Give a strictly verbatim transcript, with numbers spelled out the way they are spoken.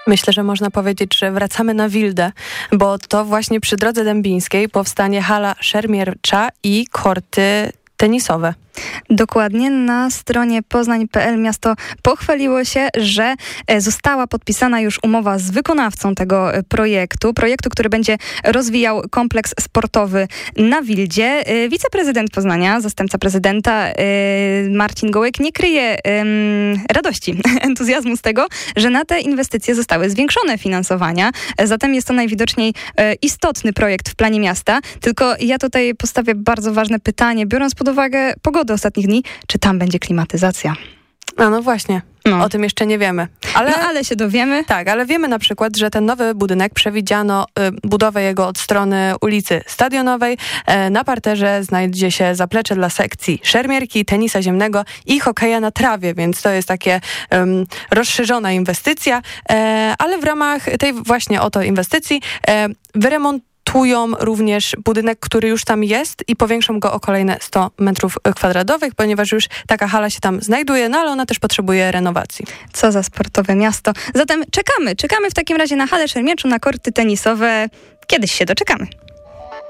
Myślę, że można powiedzieć, że wracamy na Wildę, bo to właśnie przy Drodze Dębińskiej powstanie hala szermiercza i korty tenisowe. Dokładnie. Na stronie poznań kropka p l miasto pochwaliło się, że została podpisana już umowa z wykonawcą tego projektu. Projektu, który będzie rozwijał kompleks sportowy na Wildzie. Wiceprezydent Poznania, zastępca prezydenta Marcin Gołek nie kryje radości, entuzjazmu z tego, że na te inwestycje zostały zwiększone finansowania. Zatem jest to najwidoczniej istotny projekt w planie miasta. Tylko ja tutaj postawię bardzo ważne pytanie, biorąc pod uwagę pogodę ostatnich dni, czy tam będzie klimatyzacja? A no właśnie, no. O tym jeszcze nie wiemy. Ale, no, ale się dowiemy. Tak, ale wiemy na przykład, że ten nowy budynek przewidziano y, budowę jego od strony ulicy Stadionowej. E, na parterze znajdzie się zaplecze dla sekcji szermierki, tenisa ziemnego i hokeja na trawie, więc to jest takie um, rozszerzona inwestycja, e, ale w ramach tej właśnie oto inwestycji e, wyremont również budynek, który już tam jest i powiększą go o kolejne sto metrów kwadratowych, ponieważ już taka hala się tam znajduje, no ale ona też potrzebuje renowacji. Co za sportowe miasto. Zatem czekamy, czekamy w takim razie na halę szermierczą, na korty tenisowe. Kiedyś się doczekamy.